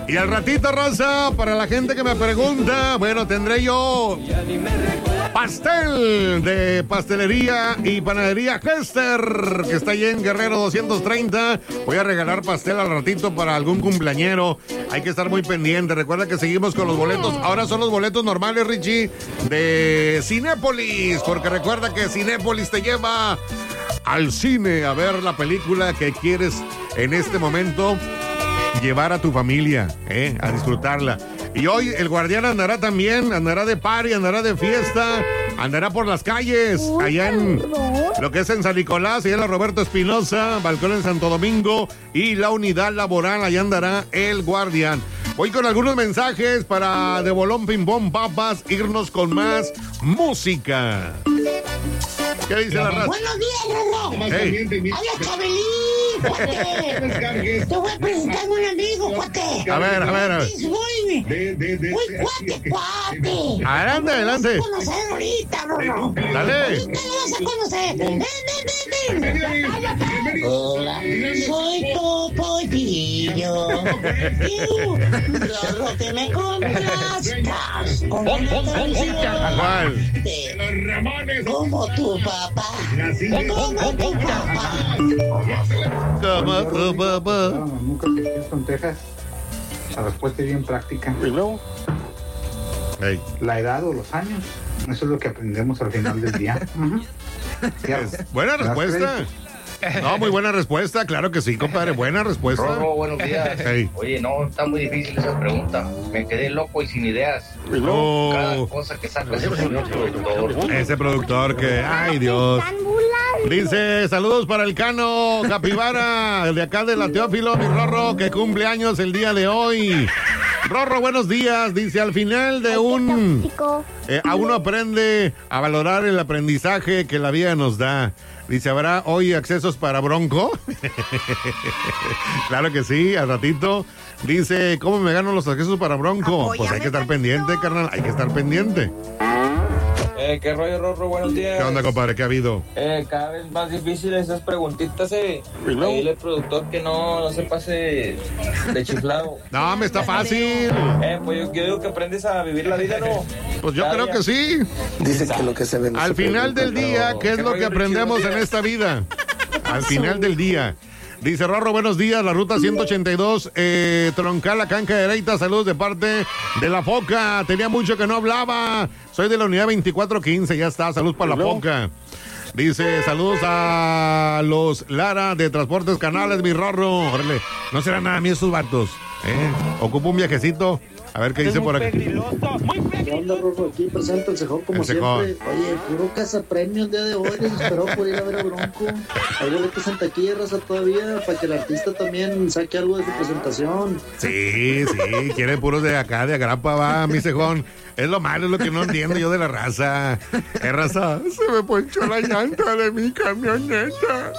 Y al ratito, raza, para la gente que me pregunta, bueno, tendré yo pastel de pastelería y panadería Hester, que está allí en Guerrero 230. Voy a regalar pastel al ratito para algún cumpleañero. Hay que estar muy pendiente. Recuerda que seguimos con los boletos. Ahora son los boletos normales, Richie, de Cinépolis, porque recuerda que Cinépolis te lleva al cine a ver la película que quieres en este momento llevar a tu familia, a disfrutarla. Y hoy el Guardián andará también, andará de party, andará de fiesta, andará por las calles, allá en lo que es en San Nicolás, allá en la Roberto Espinosa, Balcón en Santo Domingo y la Unidad Laboral, allá andará el Guardián. Voy con algunos mensajes para de bolón, ping pong, papas, irnos con más música. ¿Qué dice la raza? Buenos días, Rorro. Hey. Habla Chabelín, cuate. Te voy a presentar a un amigo, cuate. A ver. Es muy cuate. Adelante. Lo vas a conocer ahorita, Rorro. Dale. Ahorita lo vas a conocer. Ven. Hola, soy Topo y Pillo. Rorro, que me complazcas con una canción de los Ramones. Como tu papá. Como tu papá. Nunca te Houston, Texas. La respuesta es bien práctica. ¿Y luego? Hey. La edad o los años. Eso es lo que aprendemos al final del día. Buena respuesta. No, muy buena respuesta, claro que sí, compadre, buena respuesta. Rorro, buenos días. Hey. Oye, no, está muy difícil esa pregunta. Me quedé loco y sin ideas. Cada cosa que saca ese señor productor. Ese productor que, ay Dios. Dice, saludos para el Cano Capibara, de acá de la Teófilo, mi Rorro, que cumple años el día de hoy. Rorro, buenos días. Dice, al final de a uno aprende a valorar el aprendizaje que la vida nos da. Dice, ¿habrá hoy accesos para Bronco? Claro que sí, al ratito. Dice, ¿cómo me gano los accesos para Bronco? Pues hay que estar pendiente, carnal, hay que estar pendiente. ¿Qué rollo, Rorro? Buenos días. ¿Qué onda, compadre? ¿Qué ha habido? Cada vez más difíciles esas preguntitas, Ahí el productor que no se pase de chiflado. No, me está fácil. Pues yo digo que aprendes a vivir la vida, ¿no? Pues yo creo que sí. Dice que lo que se ve no al se final del día, ¿qué es lo que aprendemos en esta vida? Al final del día. Dice Rorro, buenos días, la ruta 182, Troncala, Canca de Hereita, saludos de parte de La Foca, tenía mucho que no hablaba, soy de la unidad 2415, ya está, saludos para La Foca. Dice, saludos a los Lara de Transportes Canales, mi Rorro. Órale, no será nada a mí esos vatos, ocupo un viajecito. A ver qué dice por aquí. ¿Qué onda, Rorro? Aquí presenta el Cejón como siempre. Oye, puro casa premio el día de hoy. Les esperó por ir a ver a Bronco. Hay boletos en taquilla, raza, todavía, para que el artista también saque algo de su presentación. Sí, quiere puros de acá, de agrapa, va, mi Cejón. Es lo malo, es lo que no entiendo yo de la raza. ¿Qué raza? Se me ponchó la llanta de mi camioneta.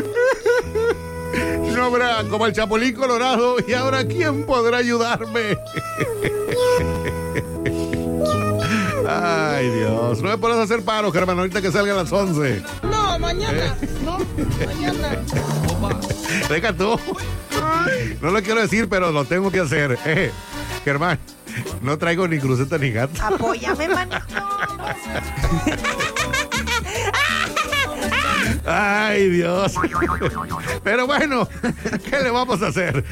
No habrá como el Chapulín Colorado. ¿Y ahora quién podrá ayudarme? Ay, Dios. No me puedes hacer paro, Germán, ahorita que salga a las 11. No, mañana. No, mañana. Deja tú. No lo quiero decir, pero lo tengo que hacer. Germán, no traigo ni cruceta ni gato. Apóyame, manito. Ay, Dios. Pero bueno, ¿qué le vamos a hacer?